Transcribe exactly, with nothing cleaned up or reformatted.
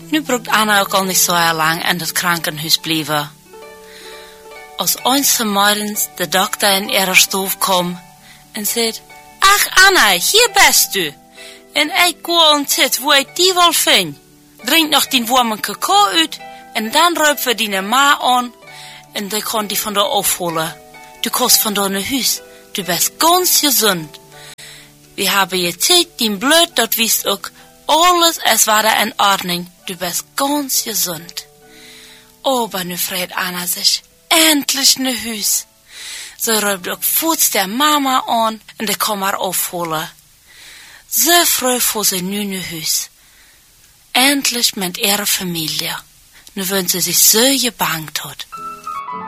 Nu braucht Anna ook al nicht so lang in das Krankenhaus bleiben. Als eines morgens der Doktor in ihrer Stube kam und sagt, ach Anna, hier bist du. En ik ga und zit, wo ich die wohl finde. Drink noch den warmen Kakao uit und dann rufen wir deine Ma an und die kann die von da aufholen. Du kommst von da nach Haus. Du bist ganz gesund. Wir haben je Zeit, dein Blut, dort wisst auch, alles ist wieder in Ordnung. Du bist ganz gesund. Aber nu freut Anna sich. Endlich ne Haus. So ruft auch Fuß der Mama an und die kann haar aufholen. So früh vor sie nu ne Haus. Endlich mit ihrer Familie. Nu wenn sie sich so gebangt hat.